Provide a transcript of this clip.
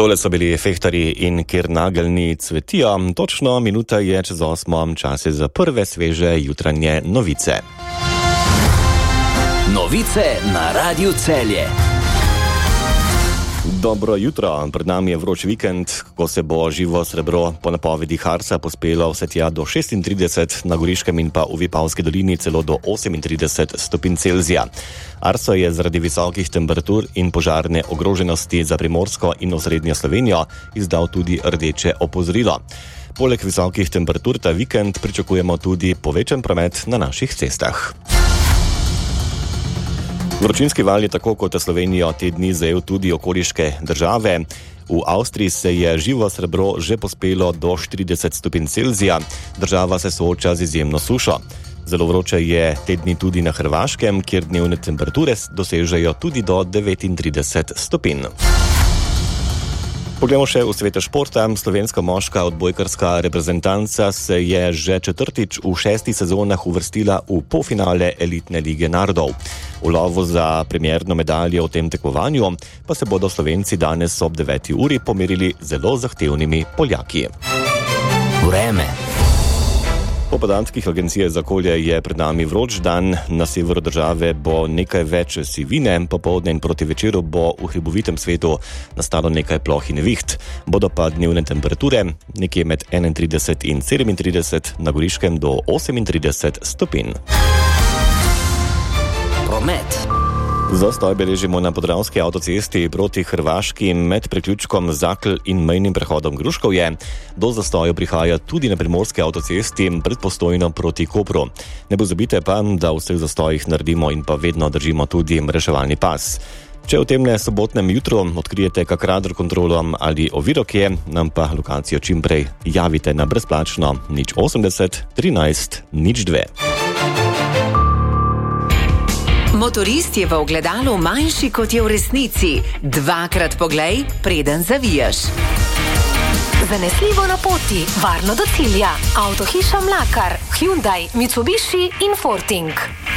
Tole so bili Fehtarji in kjer nageljni cvetijo. Točno minuta je čez 8, čas je za prve sveže jutranje novice. Novice na Radiu Celje. Dobro jutro, pred nami je vroč vikend, ko se bo živo srebro po napovedi Harsa pospelo vse tja do 36, na Goriškem in pa v Vipavski dolini celo do 38 stopinj Celzija. Arso je zaradi visokih temperatur in požarne ogroženosti za Primorsko in osrednjo Slovenijo izdal tudi rdeče opozorilo. Poleg visokih temperatur ta vikend pričakujemo tudi povečan promet na naših cestah. Vročinski val je tako kot Slovenijo te dni zajel tudi okoliške države. V Avstriji se je živo srebro že pospelo do 40 stopinj Celzija. Država se sooča z izjemno sušo. Zelo vroče je te dni tudi na Hrvaškem, kjer dnevne temperature dosežejo tudi do 39 stopinj. Poglejmo še v svete športa. Slovenska moška odbojkarska reprezentanca se je že četrtič v 6 sezonah uvrstila v polfinale elitne lige narodov. V lovu za premierno medaljo v tem tekmovanju pa se bodo Slovenci danes ob 9. uri pomerili z zelo zahtevnimi Poljaki. Vreme. Po podatkih Agencije za okolje je pred nami vroč dan, na severu države bo nekaj več sivine, popoldne in proti večeru bo v hribovitem svetu nastalo nekaj ploh in neviht. Bodo pa dnevne temperature nekje med 31 in 37, na Goriškem do 38 stopinj. Promet. Zastoj beležimo na Podravski avtocesti proti Hrvaški med priključkom Zakl in mejnim prehodom Gruškovje. Do zastoja prihaja tudi na Primorski avtocesti pred Postojno proti Kopru. Ne pozabite pa, da v vseh zastojih naredimo in pa vedno držimo tudi reševalni pas. Če v temne sobotnem jutru odkrijete kak radar kontrolom ali oviro kje, nam pa lokacijo čimprej javite na brezplačno 080 13 02. Motorist je v ogledalu manjši, kot je v resnici. Dvakrat poglej, preden zavijaš. Zanesljivo na poti, varno do cilja. Avtohiša Mlakar, Hyundai, Mitsubishi in Forting.